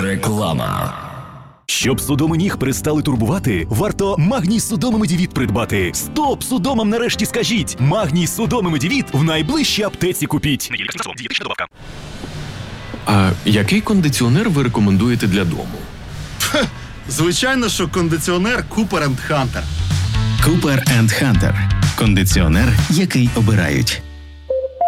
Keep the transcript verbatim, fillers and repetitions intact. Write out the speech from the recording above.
Реклама. Щоб судоми ніг перестали турбувати, варто Магній Судоми Медівіт придбати. Стоп судомам нарешті скажіть! Магній Судоми Медівіт в найближчій аптеці купіть. А який кондиціонер ви рекомендуєте для дому? Хе, звичайно, що кондиціонер Cooper енд Hunter. Cooper енд Hunter. Кондиціонер, який обирають.